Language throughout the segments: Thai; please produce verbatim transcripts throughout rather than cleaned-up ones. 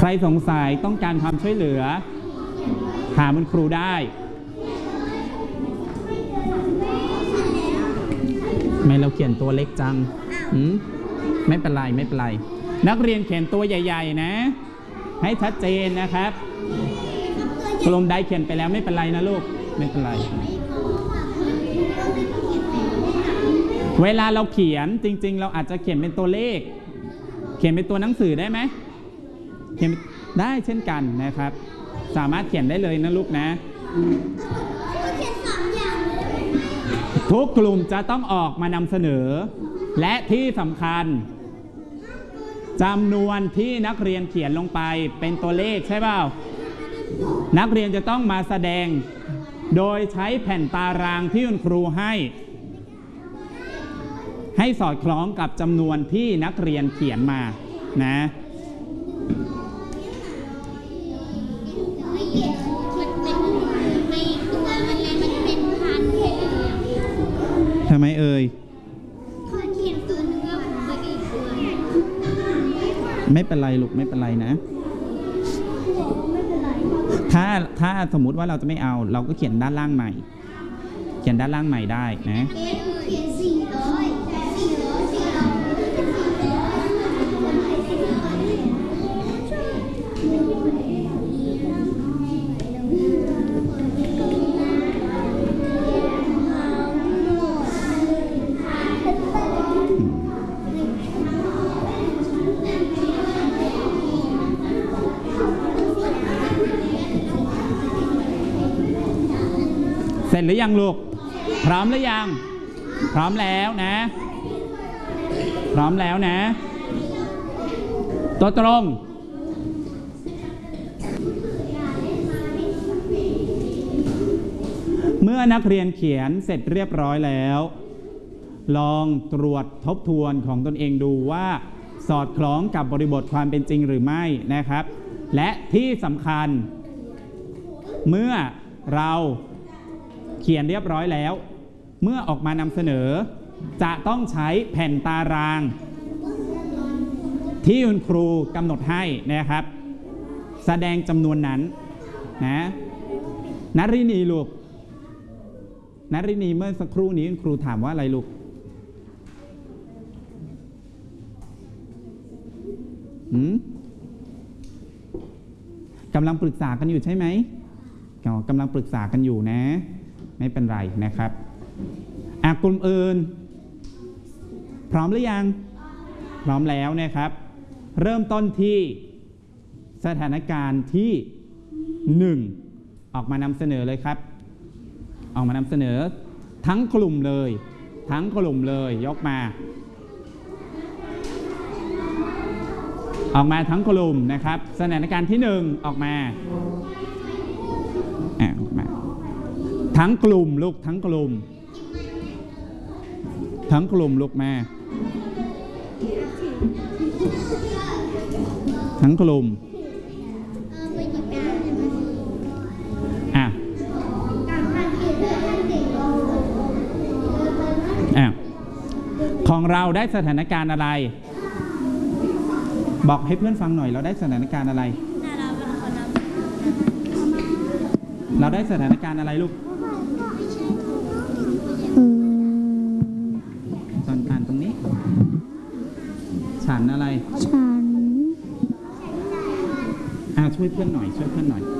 รสงสัยต้องการความช่วยเหลือถามคุณครูได้ไม่เราเขียนตัวเล็กจังไม่เป็นไรไม่เป็นไรนักเรียนเขียนตัวใหญ่ๆนะให้ชัดเจนนะครับกลมได้เขียนไปแล้วไม่เป็นไรนะลูกไม่เป็นไรเวลาเราเขียนจริงๆเราอาจจะเขียนเป็นตัวเลขเขียนเป็นตัวหนังสือได้ไหมเขียนได้เช่นกันนะครับสามารถเขียนได้เลยนะลูกนะทุกกลุ่มจะต้องออกมานำเสนอและที่สำคัญจำนวนที่นักเรียนเขียนลงไปเป็นตัวเลขใช่เปล่านักเรียนจะต้องมาแสดงโดยใช้แผ่นตารางที่คุณครูให้ให้สอดคล้องกับจำนวนที่นักเรียนเขียนมานะทำไมเอ่ยไม่เป็นไรลูกไม่เป็นไรนะถ้าถ้าสมมุติว่าเราจะไม่เอาเราก็เขียนด้านล่างใหม่เขียนด้านล่างใหม่ได้นะเสร็จหรือยังลูกพร้อมหรือยังพร้อมแล้วนะพร้อมแล้วนะตัวตรงเมื่อนักเรียนเขียนเสร็จเรียบร้อยแล้วลองตรวจทบทวนของตนเองดูว่าสอดคล้องกับบริบทความเป็นจริงหรือไม่นะครับและที่สำคัญเมื่อเราเขียนเรียบร้อยแล้วเมื่อออกมานำเสนอจะต้องใช้แผ่นตารางที่คุณครูกำหนดให้นะครับแสดงจำนวนนั้นนะนรินีลูกนรินีเมื่อสักครู่นี้คุณครูถามว่าอะไรลูกหืมกำลังปรึกษากันอยู่ใช่ไหมกำลังปรึกษากันอยู่นะไม่เป็นไรนะครับอ่ะกลุ่มอื่นพร้อมหรือยังพร้อมแล้วนะครับเริ่มต้นที่สถานการณ์ที่หนึ่งออกมานำเสนอเลยครับออกมานำเสนอทั้งกลุ่มเลยทั้งกลุ่มเลยยกมาออกมาทั้งกลุ่มนะครับสถานการณ์ที่หนึ่งออกมาอ่ะออกมาทั้งกลุ่มลูกทั้งกลุ่มทั้งกลุ่มลูกมาทั้งกลุ่มอ่ะอ่ะของเราได้สถานการณ์อะไรบอกให้เพื่อนฟังหน่อยเราได้สถานการณ์อะไรเราได้สถานการณ์อะไรลูกตอนอ่านตรงนี้ฉันอะไรฉันอ่าช่วยเพื่อนหน่อยช่วยเพื่อนหน่อย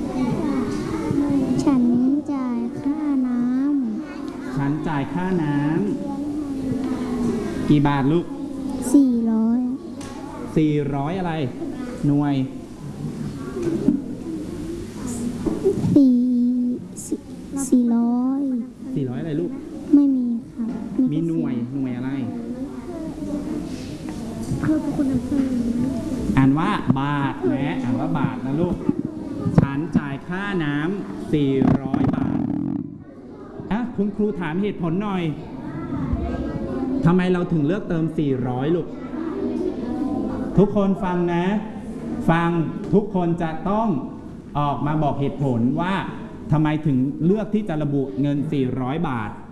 ฉันจ่ายค่าน้ำฉันจ่ายค่าน้ำกี่บาทลูกสี่ร้อยสี่ร้อยอะไรหน่วยสี่สี่ร้อยสี่ร้อยอะไรลูกไม่มีค่ะมีหน่วยหน่วยอะไรอ่านว่าบาทนะอ่านว่าบาทนะลูกฉันจ่ายค่าน้ำสี่ร้อยบาทอ่ะคุณครูถามเหตุผลหน่อยทำไมเราถึงเลือกเติมสี่ร้อยลูกทุกคนฟังนะฟังทุกคนจะต้องออกมาบอกเหตุผลว่าทำไมถึงเลือกที่จะระบุเงินสี่ร้อยบาท